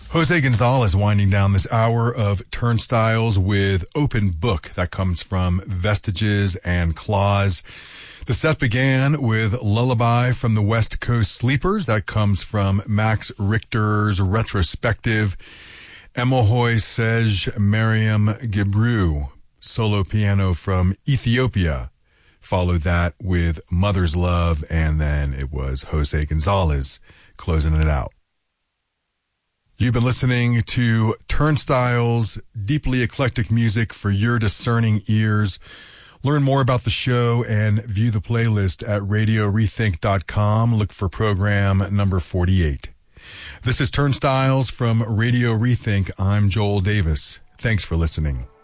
Jose Gonzalez winding down this hour of Turnstiles with Open Book. That comes from Vestiges and Claws. The set began with Lullaby from the West Coast Sleepers. That comes from Max Richter's Retrospective. Emohoy Sej Mariam Gibru, solo piano from Ethiopia. Followed that with Mother's Love, and then it was Jose Gonzalez closing it out. You've been listening to Turnstiles, deeply eclectic music for your discerning ears. Learn more about the show and view the playlist at radiorethink.com. Look for program number 48. This is Turnstiles from Radio Rethink. I'm Joel Davis. Thanks for listening.